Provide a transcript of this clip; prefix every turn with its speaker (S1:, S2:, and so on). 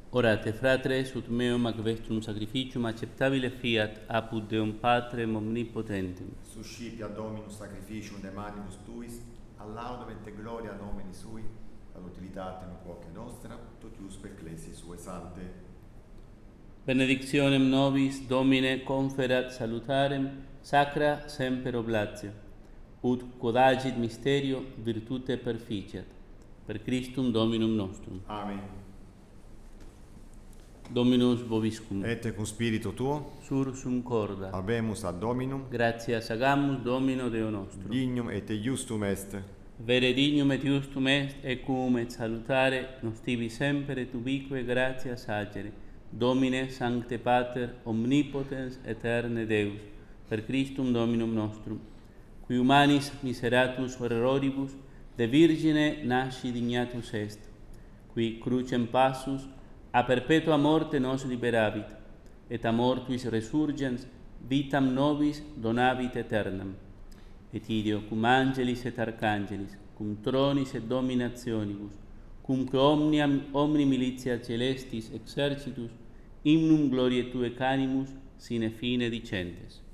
S1: Orate, fratres, ut meum ac vestrum sacrificium acceptabile fiat apud Deum Patrem omnipotentem.
S2: Suscipia Dominus sacrificium de manibus tuis, a laudem et gloria nomini sui, ad utilitatem quoque nostra, totiusque ecclesiae sue sancte.
S1: Benedictionem nobis Domine conferat salutarem, sacra semper oblatio, ut quod agit mysterio virtute perficiat. Per Christum Dominum nostrum.
S2: Amen.
S1: Dominus vobiscum.
S2: Et cum spiritu tuo,
S1: Sursum corda.
S2: habemus ad Dominum,
S1: Gratias agamus Domino Deo nostro.
S2: dignum et iustum est,
S1: Vere dignum et justum est, ecum et salutare, nos tibi semper et ubique gratias agere. Domine, Sancte Pater, omnipotens, aeterne Deus, per Christum Dominum nostrum, qui humanis miseratus erroribus, de Virgine nasci dignatus est, qui crucem passus, a perpetua morte nos liberavit, et a mortuis resurgens, vitam nobis donavit aeternam. Et ideo cum angelis et arcangelis, cum tronis et dominationibus, cumque omni militia celestis exercitus, hymnum gloriae Tue canimus sine fine dicentes.